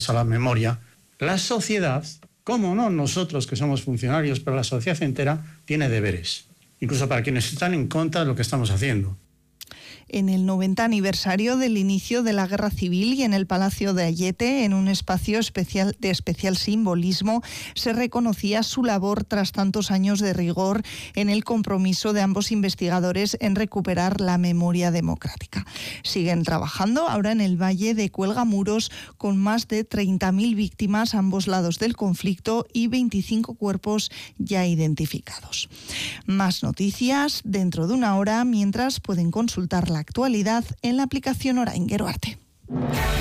a la memoria, la sociedad, como no nosotros que somos funcionarios, pero la sociedad entera tiene deberes, incluso para quienes están en contra de lo que estamos haciendo. En el 90 aniversario del inicio de la Guerra Civil y en el Palacio de Ayete, en un espacio de especial simbolismo, se reconocía su labor tras tantos años de rigor en el compromiso de ambos investigadores en recuperar la memoria democrática. Siguen trabajando ahora en el Valle de Cuelgamuros con más de 30.000 víctimas a ambos lados del conflicto y 25 cuerpos ya identificados. Más noticias dentro de una hora, mientras pueden consultar la actualidad en la aplicación Orain Geroarte.